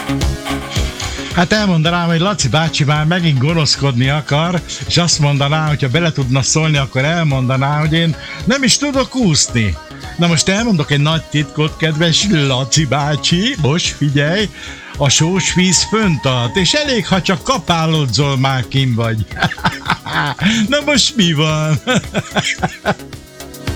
Hát elmondanám, hogy Laci bácsi már megint gonoszkodni akar, és azt mondaná, hogyha bele tudna szólni, akkor elmondaná, hogy én nem is tudok úszni. Na most elmondok egy nagy titkot, kedves Laci bácsi, most figyelj, a sós víz fönt tart, és elég, ha csak kapálódzol, már kim vagy. Na most mi van?